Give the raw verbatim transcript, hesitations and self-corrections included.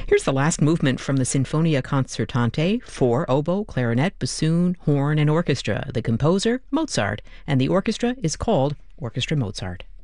Here's the last movement from the Sinfonia Concertante for oboe, clarinet, bassoon, horn, and orchestra. The composer, Mozart, and the orchestra is called Orchestra Mozart.